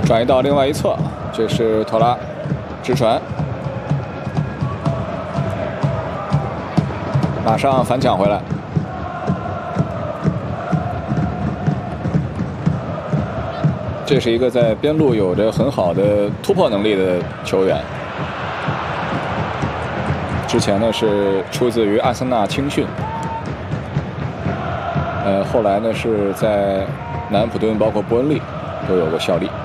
转移到另外一侧，这是托拉直传，马上反抢回来。这是一个在边路有着很好的突破能力的球员。之前呢是出自于阿森纳青训，后来呢是在南安普顿包括伯恩利都有过效力。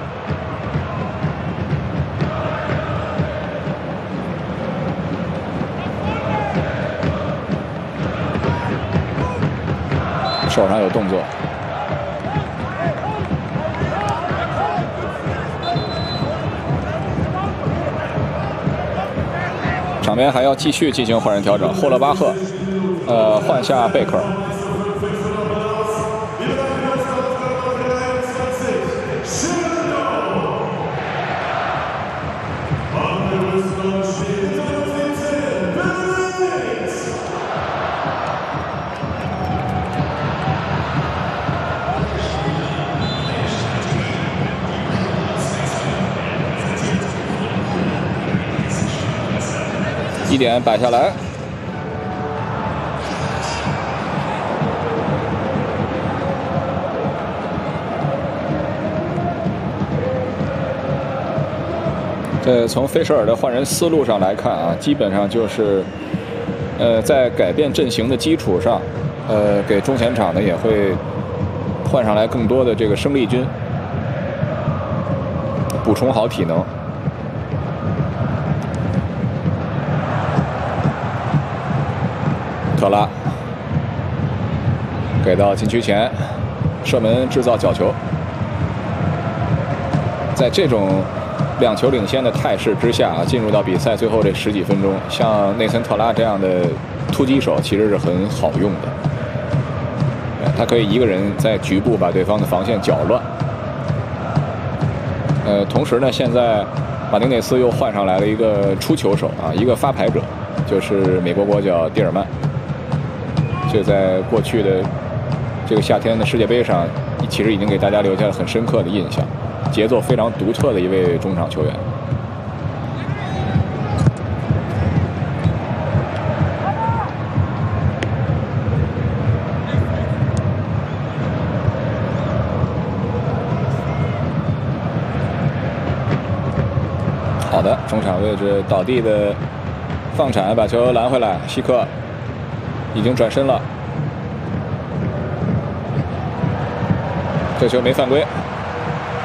手上有动作。场边还要继续进行换人调整，霍勒巴赫，换下贝克尔。1点摆下来，从费舍尔的换人思路上来看啊，基本上就是，在改变阵型的基础上，给中前场呢也会换上来更多的这个生力军，补充好体能。特拉给到禁区前，射门制造角球。在这种2球领先的态势之下啊，进入到比赛最后这10几分钟，像内森特拉这样的突击手其实是很好用的。他可以一个人在局部把对方的防线搅乱。同时呢，现在马丁内斯又换上来了一个出球手啊，一个发牌者，就是美国国脚蒂尔曼。这在过去的这个夏天的世界杯上，其实已经给大家留下了很深刻的印象，节奏非常独特的一位中场球员。好的，中场位置倒地的放铲，把球拦回来，希克。已经转身了，这球没犯规。